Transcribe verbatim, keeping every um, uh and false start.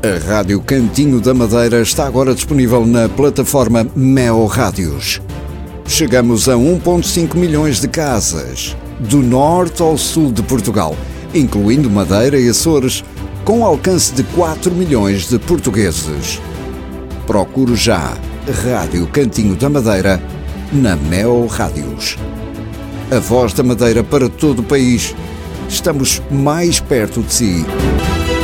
A Rádio Cantinho da Madeira está agora disponível na plataforma Meo Rádios. Chegamos a um vírgula cinco milhões de casas, do norte ao sul de Portugal, incluindo Madeira e Açores, com alcance de quatro milhões de portugueses. Procure já Rádio Cantinho da Madeira na Meo Rádios. A voz da Madeira para todo o país. Estamos mais perto de si.